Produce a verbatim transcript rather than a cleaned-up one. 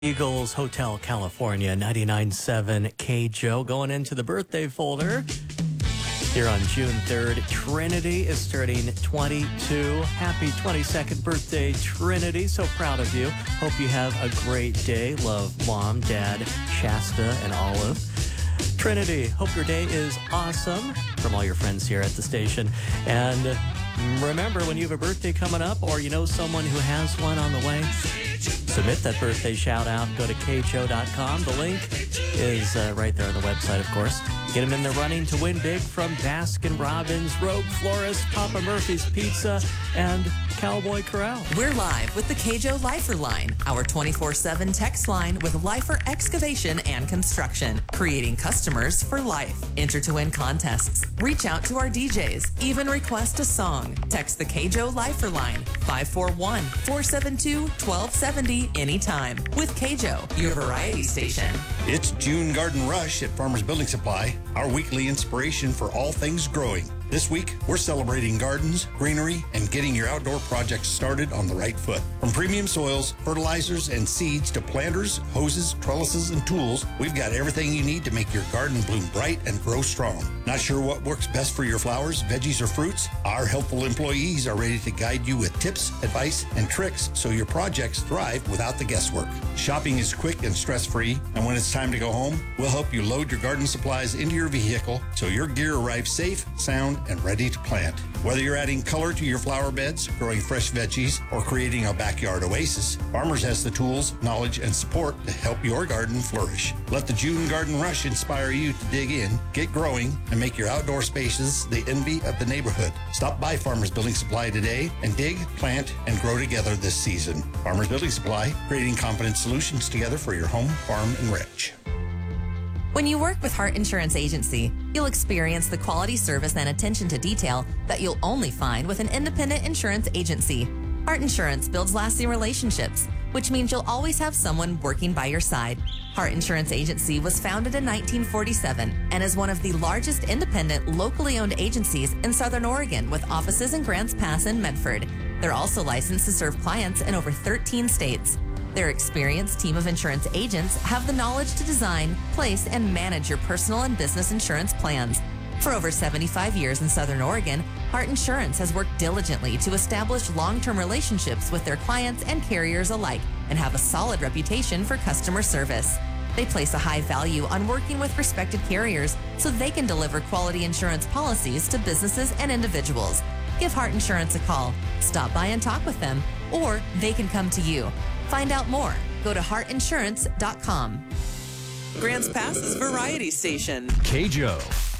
Eagles Hotel, California, ninety-nine point seven K J O. Going into the birthday folder. Here on June third, Trinity is turning twenty-two. Happy twenty-second birthday, Trinity. So proud of you. Hope you have a great day. Love, Mom, Dad, Shasta, and Olive. Trinity, hope your day is awesome from all your friends here at the station. And remember, when you have a birthday coming up or you know someone who has one on the way, submit that birthday shout out. Go to K J O dot com. The link is uh, right there on the website, of course. Get them in the running to win big from Baskin Robbins, Rogue Florist, Papa Murphy's Pizza, and Cowboy Corral. We're live with the K J O Lifer Line, our twenty-four seven text line with Lifer Excavation and Construction, creating customers for life. Enter to win contests. Reach out to our D Js. Even request a song. Text the K J O Lifer Line, five four one, four seven two, one two seven zero anytime. With K J O, your variety station. It's June Garden Rush at Farmers Building Supply, our weekly inspiration for all things growing. This week, we're celebrating gardens, greenery, and getting your outdoor projects started on the right foot. From premium soils, fertilizers, and seeds to planters, hoses, trellises, and tools, we've got everything you need to make your garden bloom bright and grow strong. Not sure what works best for your flowers, veggies, or fruits? Our helpful employees are ready to guide you with tips, advice, and tricks so your projects thrive without the guesswork. Shopping is quick and stress-free, and when it's time to go home, we'll help you load your garden supplies into your vehicle so your gear arrives safe, sound, and ready to plant. Whether you're adding color to your flower beds, growing fresh veggies, or creating a backyard oasis, Farmers has the tools, knowledge, and support to help your garden flourish. Let the June Garden Rush inspire you to dig in, get growing, and make your outdoor spaces the envy of the neighborhood. Stop by Farmers Building Supply today and dig, plant, and grow together this season. Farmers Building Supply, creating confident solutions together for your home, farm, and ranch. When you work with Hart Insurance Agency, you'll experience the quality service and attention to detail that you'll only find with an independent insurance agency. Hart Insurance builds lasting relationships, which means you'll always have someone working by your side. Hart Insurance Agency was founded in nineteen forty-seven and is one of the largest independent, locally owned agencies in Southern Oregon with offices in Grants Pass and Medford. They're also licensed to serve clients in over thirteen states. Their experienced team of insurance agents have the knowledge to design, place, and manage your personal and business insurance plans. For over seventy-five years in Southern Oregon, Hart Insurance has worked diligently to establish long-term relationships with their clients and carriers alike and have a solid reputation for customer service. They place a high value on working with respected carriers so they can deliver quality insurance policies to businesses and individuals. Give Hart Insurance a call, stop by and talk with them, or they can come to you. Find out more. Go to Hart Insurance dot com. Grants Pass's variety station. K J O.